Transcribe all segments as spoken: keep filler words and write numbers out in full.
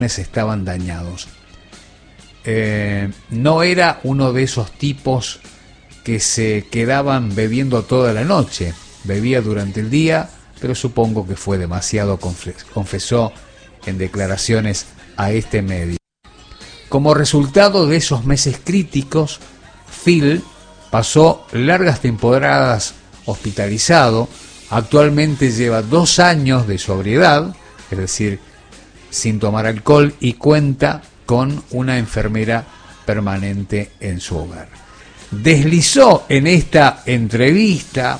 estaban dañados. Eh, no era uno de esos tipos que se quedaban bebiendo toda la noche. Bebía durante el día, pero supongo que fue demasiado, confesó en declaraciones a este medio. Como resultado de esos meses críticos, Phil pasó largas temporadas hospitalizado. Actualmente lleva dos años de sobriedad, es decir, sin tomar alcohol, y cuenta con una enfermera permanente en su hogar. Deslizó en esta entrevista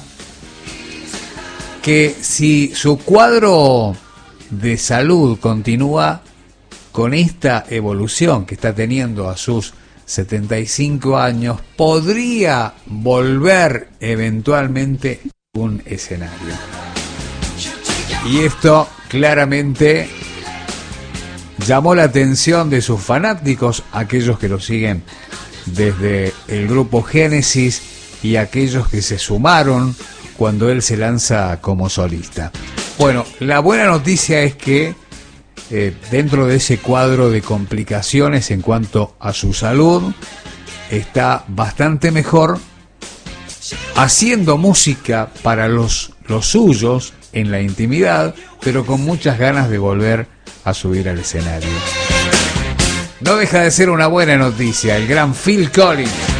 que si su cuadro de salud continúa con esta evolución que está teniendo a sus setenta y cinco años, podría volver eventualmente a un escenario. Y esto claramente llamó la atención de sus fanáticos, aquellos que lo siguen desde el grupo Génesis y aquellos que se sumaron cuando él se lanza como solista. Bueno, la buena noticia es que eh, dentro de ese cuadro de complicaciones en cuanto a su salud, está bastante mejor, haciendo música para los, los suyos en la intimidad, pero con muchas ganas de volver a subir al escenario. No deja de ser una buena noticia, el gran Phil Collins.